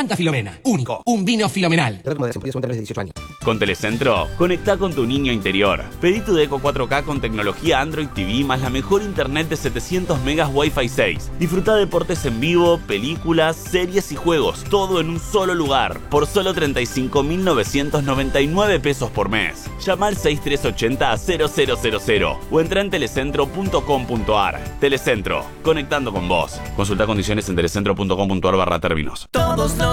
Santa Filomena. Único. Un vino filomenal. Con Telecentro, conectá con tu niño interior. Pedí tu Deco 4K con tecnología Android TV más la mejor internet de 700 megas Wi-Fi 6. Disfruta deportes en vivo, películas, series y juegos, todo en un solo lugar, por solo 35.999 pesos por mes. Llama al 6380-0000 o entra en telecentro.com.ar. Telecentro, conectando con vos. Consulta condiciones en telecentro.com.ar/términos. Todos los